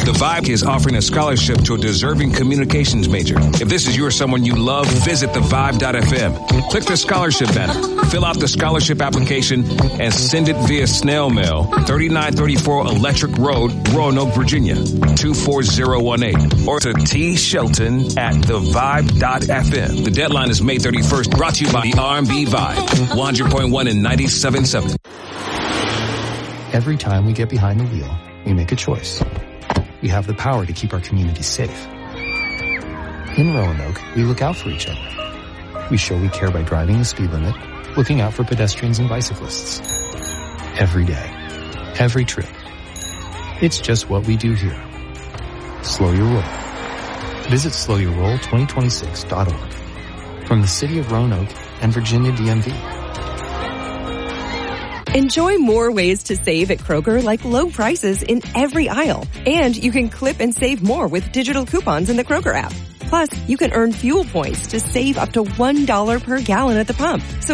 The Vibe is offering a scholarship to a deserving communications major. If this is you or someone you love, visit thevibe.fm. Click the scholarship banner, fill out the scholarship application, and send it via snail mail, 3934 Electric Road, Roanoke, Virginia, 24018, or to tshelton@thevibe.fm. The deadline is May 31st, brought to you by the R&B Vibe, 100.1 and 97.7. Every time we get behind the wheel, we make a choice. We have the power to keep our communities safe. In Roanoke, we look out for each other. We show we care by driving the speed limit, looking out for pedestrians and bicyclists. Every day, every trip. It's just what we do here. Slow your roll. Visit slowyourroll2026.org. From the City of Roanoke and Virginia DMV. Enjoy more ways to save at Kroger, like low prices in every aisle. And you can clip and save more with digital coupons in the Kroger app. Plus, you can earn fuel points to save up to $1 per gallon at the pump. So